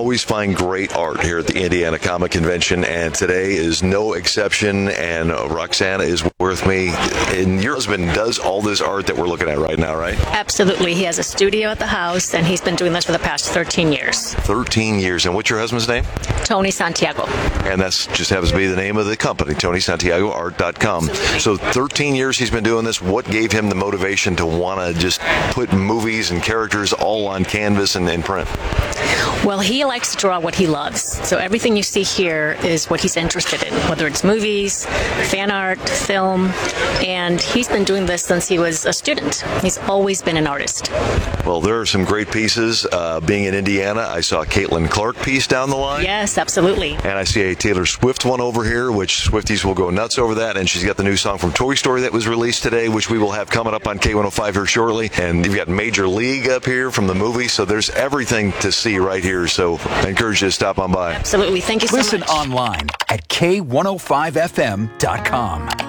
always find great art here at the Indiana Comic Convention, and today is no exception, and Roxana is with me. And your husband does all this art that we're looking at right now, right? Absolutely. He has a studio at the house, and he's been doing this for the past 13 years. 13 years. And what's your husband's name? Tony Santiago. And that's just happens to be the name of the company, TonySantiagoArt.com. So 13 years he's been doing this. What gave him the motivation to want to just put movies and characters all on canvas and in print? Well, he likes to draw what he loves. So everything you see here is what he's interested in, whether it's movies, fan art, film, and he's been doing this since he was a student. He's always been an artist. Well, there are some great pieces. Being in Indiana, I saw a Caitlin Clark piece down the line. Yes, absolutely. And I see a Taylor Swift one over here, which Swifties will go nuts over that. And she's got the new song from Toy Story that was released today, which we will have coming up on K105 here shortly. And you've got Major League up here from the movie. So there's everything to see right here. So I encourage you to stop on by. Absolutely. Thank you so much. Listen online at K105FM.com.